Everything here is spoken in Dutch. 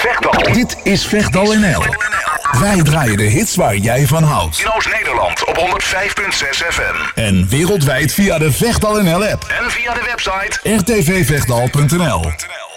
Vechtdal. Dit is Vechtdal NL. Wij draaien de hits waar jij van houdt. In Oost-Nederland op 105.6 FM. En wereldwijd via de Vechtdal NL app. En via de website rtvvechtdal.nl.